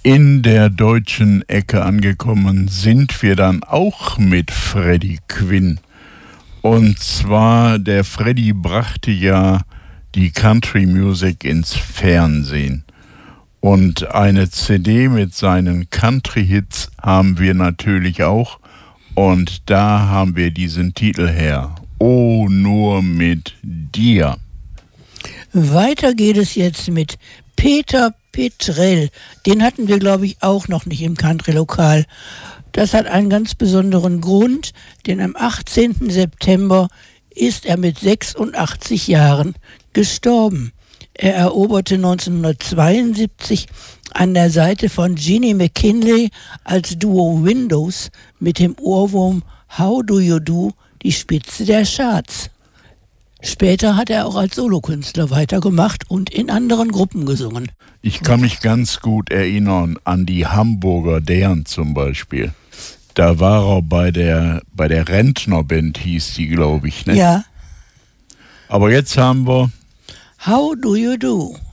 In der deutschen Ecke angekommen sind wir dann auch mit Freddie Quinn. Und zwar, der Freddie brachte ja die Country Music ins Fernsehen. Und eine CD mit seinen Country-Hits haben wir natürlich auch. Und da haben wir diesen Titel her. Oh, nur mit dir. Weiter geht es jetzt mit Peter Petrell. Den hatten wir, glaube ich, auch noch nicht im Country-Lokal. Das hat einen ganz besonderen Grund, denn am 18. September ist er mit 86 Jahren gestorben. Er eroberte 1972 an der Seite von Ginny McKinley als Duo Windows mit dem Ohrwurm How Do You Do die Spitze der Charts. Später hat er auch als Solokünstler weitergemacht und in anderen Gruppen gesungen. Ich kann mich ganz gut erinnern an die Hamburger Dären zum Beispiel. Da war er bei der Rentnerband, hieß die, glaube ich, ne? Ja. Aber jetzt haben wir How Do You Do?